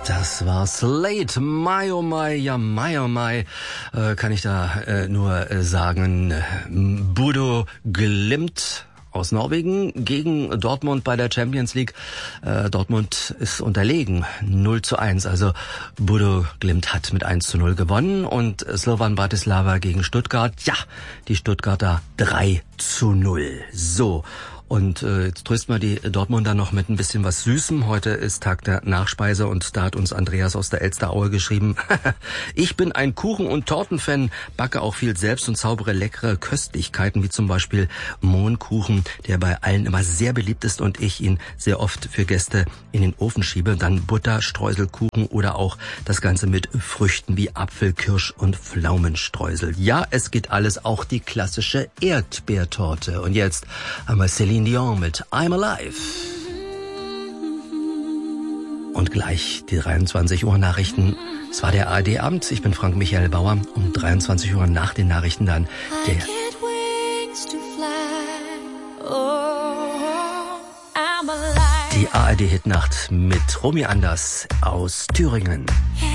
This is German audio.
Das war Slate, My oh my, ja my oh my, kann ich da nur sagen. Bodo Glimt aus Norwegen gegen Dortmund bei der Champions League. Dortmund ist unterlegen, 0:1. Also Bodo Glimt hat mit 1:0 gewonnen und Slovan Bratislava gegen Stuttgart. Ja, die Stuttgarter 3:0. So. Und jetzt trösten wir die Dortmunder noch mit ein bisschen was Süßem. Heute ist Tag der Nachspeise und da hat uns Andreas aus der Elsteraue geschrieben: Ich bin ein Kuchen- und Tortenfan, backe auch viel selbst und zaubere leckere Köstlichkeiten, wie zum Beispiel Mohnkuchen, der bei allen immer sehr beliebt ist und ich ihn sehr oft für Gäste in den Ofen schiebe. Dann Butter, Streuselkuchen oder auch das Ganze mit Früchten wie Apfel, Kirsch und Pflaumenstreusel. Ja, es geht alles, auch die klassische Erdbeertorte. Und jetzt haben wir Celine Dion mit I'm Alive. Und gleich die 23 Uhr Nachrichten. Es war der ARD-Abend. Ich bin Frank Michael Bauer. Um 23 Uhr nach den Nachrichten dann der... Die ARD-Hitnacht mit Romy Anders aus Thüringen.